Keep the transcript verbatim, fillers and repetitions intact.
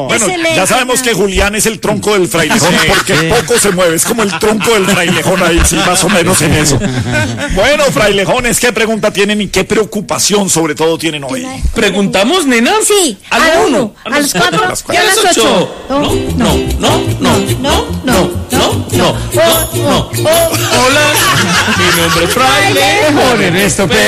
Bueno, Excelente, ya sabemos que Julián es el tronco del frailejón, Sí, porque sí. poco se mueve, es como el tronco del frailejón ahí, sí, más o menos en eso. Bueno, frailejones, ¿qué pregunta tienen y qué preocupación sobre todo tienen hoy? ¿Preguntamos, nena? Sí, a a la la uno, uno, a los cuatro y a las ocho. ocho. No, no, no, no, no, no, no, no, no, no, no. Hola, mi nombre es Frailejón en esto que